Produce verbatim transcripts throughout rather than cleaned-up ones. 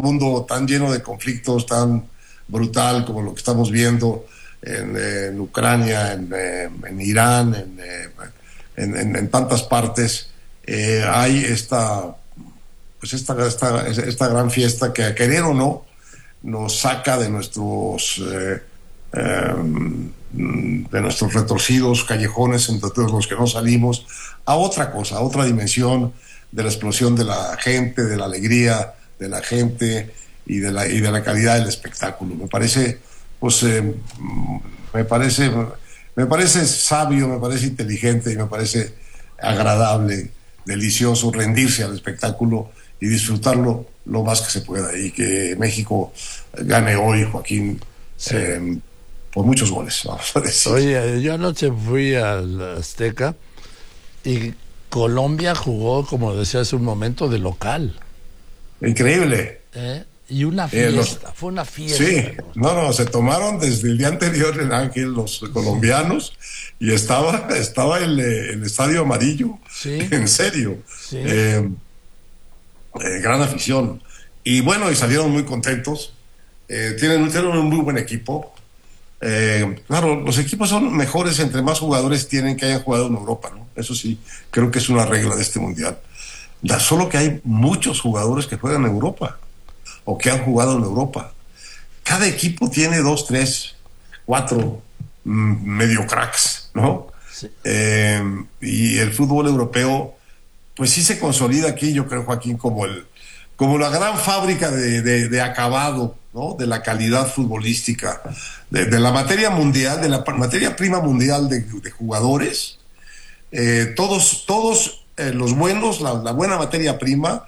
mundo tan lleno de conflictos, tan brutal como lo que estamos viendo en, en Ucrania, en, en Irán, en, en, en, en tantas partes, eh, hay esta, pues esta, esta, esta gran fiesta que, a querer o no, nos saca de nuestros eh, eh, de nuestros retorcidos callejones entre todos los que no salimos a otra cosa, a otra dimensión de la explosión de la gente, de la alegría de la gente y de la y de la calidad del espectáculo. Me parece, pues, eh, me parece, me parece sabio, me parece inteligente y me parece agradable, delicioso rendirse al espectáculo y disfrutarlo lo más que se pueda, y que México gane hoy, Joaquín, sí. eh, por muchos goles, vamos a decir. Oye, yo anoche fui al Azteca y Colombia jugó, como decía hace un momento, de local. Increíble. ¿Eh? Y una fiesta, eh, los, fue una fiesta. Sí, no, no, se tomaron desde el día anterior en Ángel los colombianos, sí. y estaba, estaba el, el estadio amarillo, sí. en serio. Sí. Eh, eh, gran afición. Y bueno, y salieron muy contentos. Eh, tienen, tienen un muy buen equipo. Eh, claro, los equipos son mejores entre más jugadores tienen que hayan jugado en Europa, ¿no? Eso sí, creo que es una regla de este mundial. Da solo que hay muchos jugadores que juegan en Europa o que han jugado en Europa. Cada equipo tiene dos, tres, cuatro mm, medio cracks, ¿no? Sí. Eh, y el fútbol europeo, pues sí se consolida aquí, yo creo, Joaquín, como el como la gran fábrica de, de, de acabado, ¿no? De la calidad futbolística, de, de la materia mundial, de la materia prima mundial de, de jugadores. Eh, todos, todos eh, los buenos, la, la buena materia prima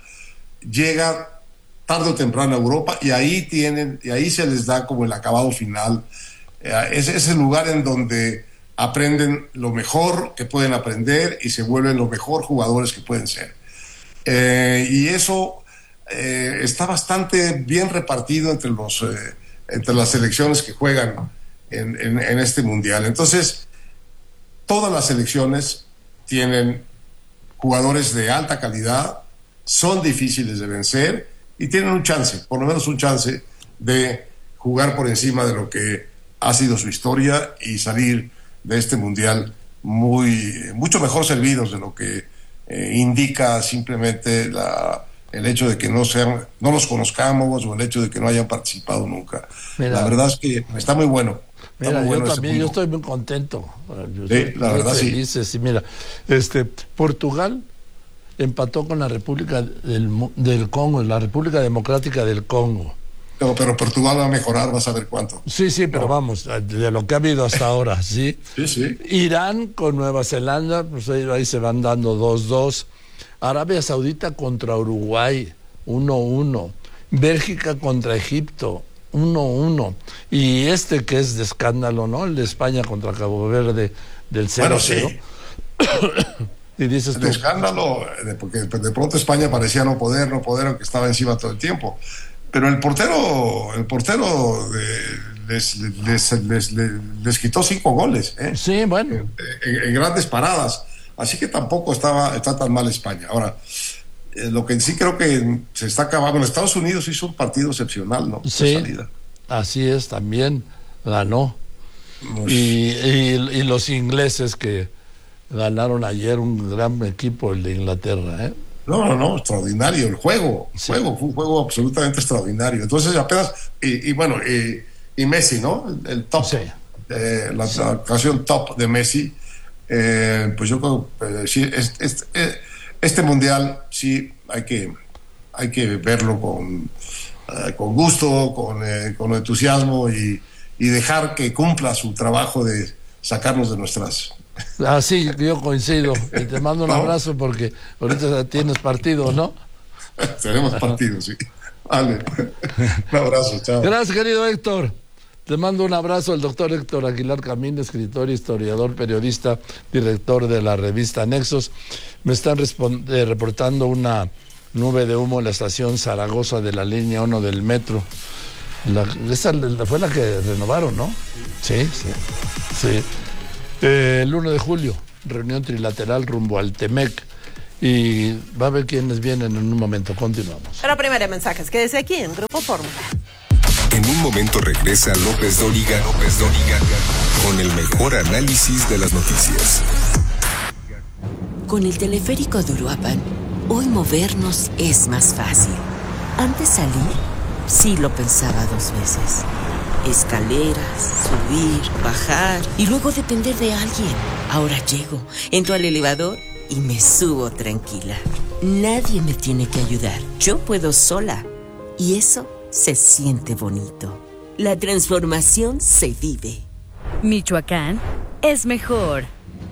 llega tarde o temprano a Europa, y ahí tienen, y ahí se les da como el acabado final. Eh, es, es el lugar en donde aprenden lo mejor que pueden aprender y se vuelven los mejor jugadores que pueden ser. Eh, y eso eh, está bastante bien repartido entre los eh, entre las selecciones que juegan en, en, en este mundial. Entonces, todas las selecciones tienen jugadores de alta calidad, son difíciles de vencer y tienen un chance, por lo menos un chance de jugar por encima de lo que ha sido su historia y salir de este mundial muy mucho mejor servidos de lo que eh, indica simplemente la, el hecho de que no sean, no los conozcamos, o el hecho de que no hayan participado nunca. Mira, la verdad es que está muy bueno. Mira, muy bueno, yo también, yo estoy muy contento. Yo sí, estoy la verdad feliz, sí. sí. Mira, este, Portugal empató con la República del, del Congo, la República Democrática del Congo. No, pero Portugal va a mejorar, vas a ver cuánto. Sí, sí, pero no. vamos, de lo que ha habido hasta ahora, ¿sí? Sí, sí. Irán con Nueva Zelanda, pues ahí, ahí se van dando dos dos. Arabia Saudita contra Uruguay, uno uno. Bélgica contra Egipto, uno uno. Y este que es de escándalo, ¿no? El de España contra Cabo Verde, del cero cero. Bueno, sí. Y dices el tú, escándalo, porque de pronto España parecía no poder, no poder, aunque estaba encima todo el tiempo. Pero el portero, el portero de, les, les, les, les, les quitó cinco goles, ¿eh? Sí, bueno. En, en, en grandes paradas. Así que tampoco estaba, está tan mal España. Ahora, eh, lo que sí creo que se está acabando, en Estados Unidos hizo un partido excepcional, ¿no? Sí, salida. Así es, también ganó. Pues, y, y, y los ingleses que ganaron ayer, un gran equipo, el de Inglaterra, ¿eh? No, no, no, extraordinario el juego, el sí. juego, fue un juego absolutamente extraordinario. Entonces apenas, y, y bueno, y, y Messi, ¿no? El, el top, sí. eh, la, sí. la ocasión top de Messi, eh, pues yo creo que eh, sí, este, este, este mundial sí hay que, hay que verlo con, eh, con gusto, con, eh, con entusiasmo y, y dejar que cumpla su trabajo de sacarnos de nuestras... Ah, sí, yo coincido. Y te mando un ¿No? abrazo porque ahorita tienes partido, ¿no? Tenemos partido, sí. Vale. Un abrazo, chao. Gracias, querido Héctor. Te mando un abrazo al doctor Héctor Aguilar Camín, escritor, historiador, periodista, director de la revista Nexos. Me están respond- eh, reportando una nube de humo en la estación Zaragoza de la línea uno del metro. La, esa fue la que renovaron, ¿no? Sí, sí. Sí. Eh, el uno de julio, reunión trilateral rumbo al Temec. y va a ver quiénes vienen en un momento. Continuamos. Pero primero mensajes, quédese aquí en Grupo Fórmula. En un momento regresa López Dóriga, López Dóriga, con el mejor análisis de las noticias. Con el teleférico de Uruapan, hoy movernos es más fácil. Antes salir, sí lo pensaba dos veces. Escaleras, subir, bajar y luego depender de alguien. Ahora llego, entro al elevador y me subo tranquila. Nadie me tiene que ayudar. Yo puedo sola. Y eso se siente bonito. La transformación se vive. Michoacán es mejor.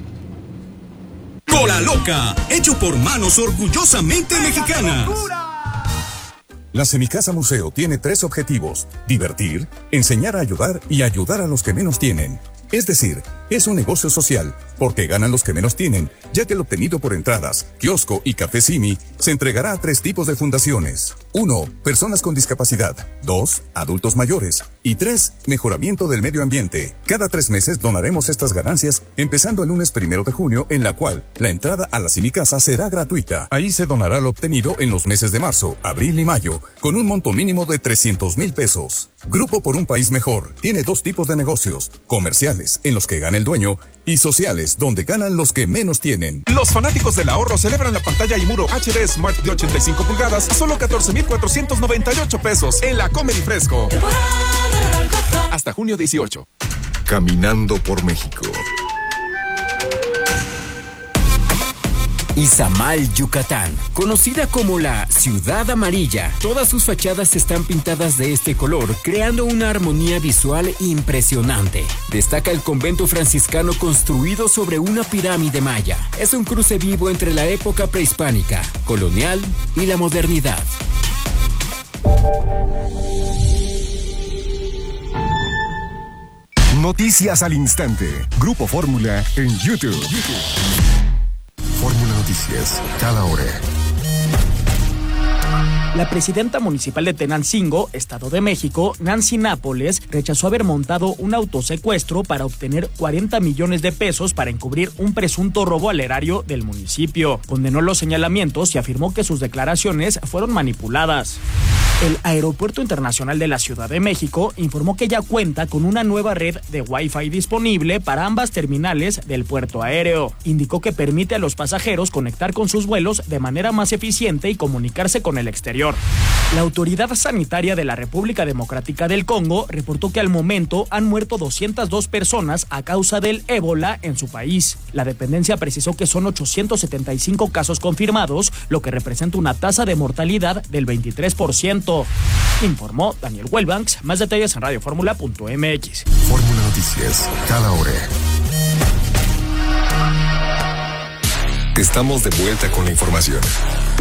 Cola Loca, hecho por manos orgullosamente mexicanas. La Semicasa Museo tiene tres objetivos: divertir, enseñar a ayudar y ayudar a los que menos tienen. Es decir, es un negocio social, porque ganan los que menos tienen, ya que el obtenido por entradas, kiosco y café Simi se entregará a tres tipos de fundaciones. Uno, personas con discapacidad. Dos, adultos mayores. Y tres, mejoramiento del medio ambiente. Cada tres meses donaremos estas ganancias, empezando el lunes primero de junio, en la cual la entrada a la Semicasa será gratuita. Ahí se donará lo obtenido en los meses de marzo, abril y mayo, con un monto mínimo de trescientos mil pesos. Grupo por un País Mejor tiene dos tipos de negocios: comerciales, en los que gana el dueño, y sociales, donde ganan los que menos tienen. Los fanáticos del ahorro celebran la pantalla y muro H D Smart de ochenta y cinco pulgadas a solo catorce mil cuatrocientos noventa y ocho pesos en la Comedy Fresco. Hasta junio dieciocho. Caminando por México. Izamal, Yucatán, conocida como la Ciudad Amarilla. Todas sus fachadas están pintadas de este color, creando una armonía visual impresionante. Destaca el convento franciscano construido sobre una pirámide maya. Es un cruce vivo entre la época prehispánica, colonial y la modernidad. Noticias al instante. Grupo Fórmula en YouTube. Fórmula Noticias, cada hora. La presidenta municipal de Tenancingo, Estado de México, Nancy Nápoles, rechazó haber montado un autosecuestro para obtener cuarenta millones de pesos para encubrir un presunto robo al erario del municipio. Condenó los señalamientos y afirmó que sus declaraciones fueron manipuladas. El Aeropuerto Internacional de la Ciudad de México informó que ya cuenta con una nueva red de Wi-Fi disponible para ambas terminales del puerto aéreo. Indicó que permite a los pasajeros conectar con sus vuelos de manera más eficiente y comunicarse con el exterior. La Autoridad Sanitaria de la República Democrática del Congo reportó que al momento han muerto doscientas dos personas a causa del ébola en su país. La dependencia precisó que son ochocientos setenta y cinco casos confirmados, lo que representa una tasa de mortalidad del veintitrés por ciento. Informó Daniel Wellbanks. Más detalles en radio fórmula punto m x. Fórmula Noticias, cada hora. Estamos de vuelta con la información.